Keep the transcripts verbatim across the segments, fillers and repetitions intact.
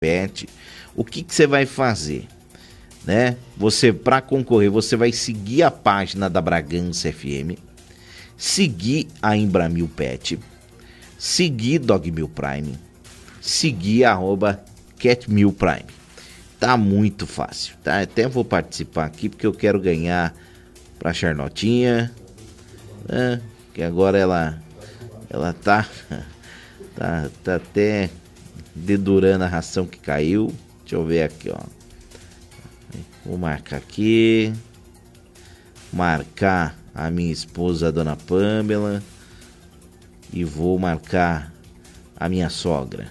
Pet. O que que você vai fazer? Né? Você, para concorrer, você vai seguir a página da Bragança F M, seguir a Embramil Pet, seguir Dogmil Prime, seguir arroba Catmil Prime. Tá muito fácil, tá? Até vou participar aqui porque eu quero ganhar pra Charlotinha, né? Que agora ela ela tá, tá tá até dedurando a ração que caiu. Deixa eu ver aqui, ó. Vou marcar aqui. Marcar a minha esposa, a dona Pamela. E vou marcar a minha sogra.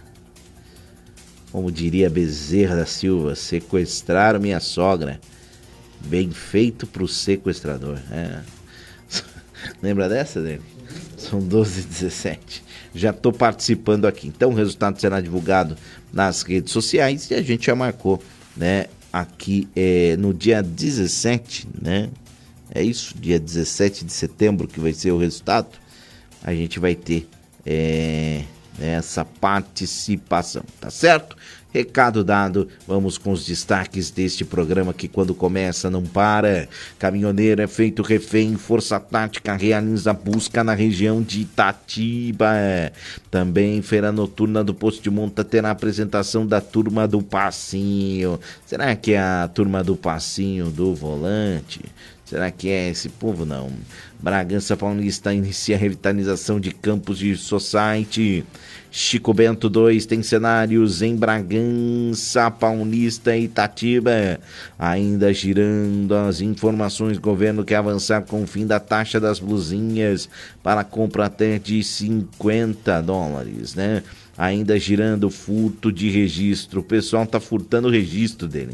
Como diria Bezerra da Silva, sequestraram minha sogra. Bem feito pro sequestrador. É. Lembra dessa, dele? São doze e dezessete. Já tô participando aqui. Então o resultado será divulgado nas redes sociais e a gente já marcou, né? Aqui é, no dia dezessete, né? É isso, dia dezessete de setembro que vai ser o resultado. A gente vai ter é, essa participação, tá certo? Recado dado, vamos com os destaques deste programa que quando começa não para. Caminhoneiro é feito refém, Força Tática realiza busca na região de Itatiba. Também Feira Noturna do Posto de Monta terá apresentação da Turma do Passinho. Será que é a Turma do Passinho do Volante? Será que é esse povo? Não. Bragança Paulista inicia a revitalização de campos de society. Chico Bento dois tem cenários em Bragança Paulista e Itatiba. Ainda girando as informações, governo quer avançar com o fim da taxa das blusinhas para compra até de cinquenta dólares, né? Ainda girando furto de registro. O pessoal tá furtando o registro dele.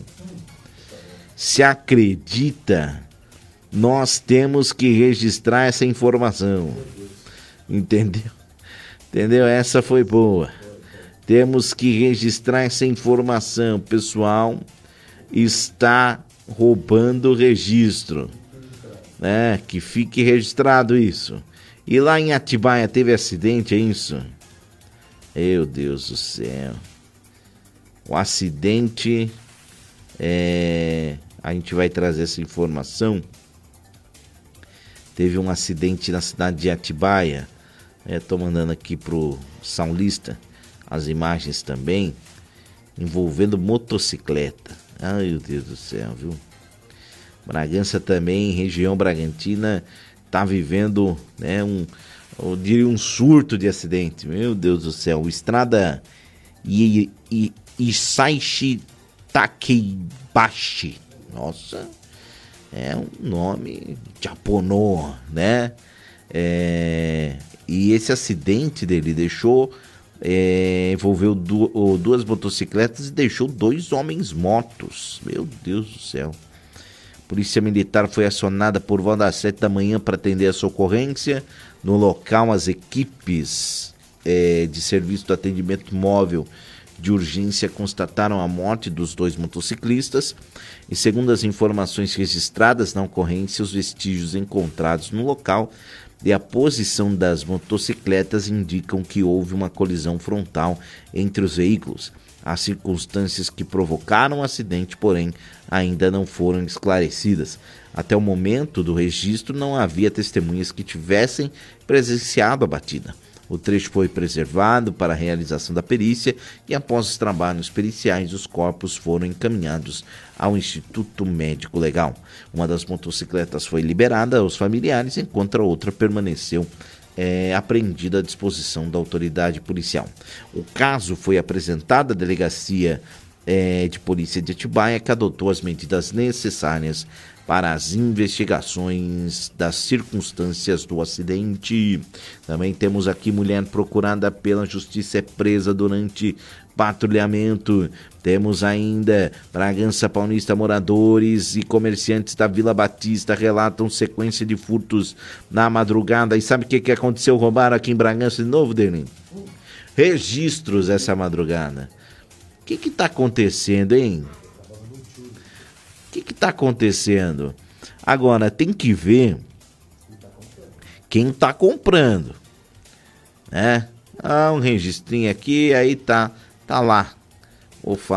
Se acredita, nós temos que registrar essa informação. Entendeu? Entendeu? Essa foi boa. Temos que registrar essa informação. O pessoal está roubando o registro, né? Que fique registrado isso. E lá em Atibaia teve acidente, é isso? Meu Deus do céu. O acidente, é... a gente vai trazer essa informação. Teve um acidente na cidade de Atibaia. Estou é, mandando aqui pro Saulista as imagens também, envolvendo motocicleta. Ai, meu Deus do céu, viu? Bragança também, região Bragantina, tá vivendo, né, um, eu diria um surto de acidente. Meu Deus do céu, estrada I, I, Isaichi Takebashi. Nossa, é um nome japonês, né? É, e esse acidente dele deixou, é, envolveu du, duas motocicletas e deixou dois homens mortos. Meu Deus do céu. Polícia Militar foi acionada por volta das sete da manhã para atender essa ocorrência. No local, as equipes é, de serviço do atendimento móvel de urgência constataram a morte dos dois motociclistas e, segundo as informações registradas na ocorrência, os vestígios encontrados no local e a posição das motocicletas indicam que houve uma colisão frontal entre os veículos. As circunstâncias que provocaram o acidente, porém, ainda não foram esclarecidas. Até o momento do registro, não havia testemunhas que tivessem presenciado a batida. O trecho foi preservado para a realização da perícia e, após os trabalhos periciais, os corpos foram encaminhados ao Instituto Médico Legal. Uma das motocicletas foi liberada aos familiares, enquanto a outra permaneceu é, apreendida à disposição da autoridade policial. O caso foi apresentado à Delegacia é, de Polícia de Atibaia, que adotou as medidas necessárias para as investigações das circunstâncias do acidente. Também temos aqui mulher procurada pela justiça é presa durante patrulhamento. Temos ainda Bragança Paulista, moradores e comerciantes da Vila Batista relatam sequência de furtos na madrugada. E sabe o que, que aconteceu? Roubaram aqui em Bragança de novo, Deni? Registros essa madrugada. O que que tá acontecendo, hein? O que está acontecendo? Agora, tem que ver quem está comprando, né? Ah, um registrinho aqui, aí tá, tá lá ou